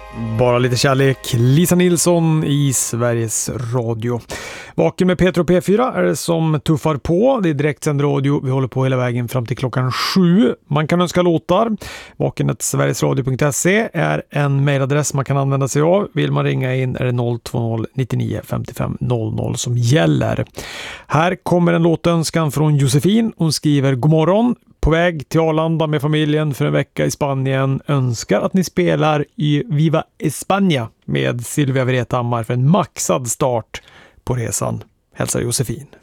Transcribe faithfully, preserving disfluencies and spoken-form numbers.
Bara lite kärlek, Lisa Nilsson i Sveriges Radio. Vaken med Petro P fyra är det som tuffar på. Det är direktsänd radio. Vi håller på hela vägen fram till klockan sju. Man kan önska låtar. vaken at sverigesradio punkt se är en mejladress man kan använda sig av. Vill man ringa in är det noll två noll nio nio fem fem noll noll som gäller. Här kommer en låtönskan från Josefin. Hon skriver: God morgon. På väg till Arlanda med familjen för en vecka i Spanien. Önskar att ni spelar i Viva España med Silvia Wrethammar för en maxad start på resan. Hälsar Josefin.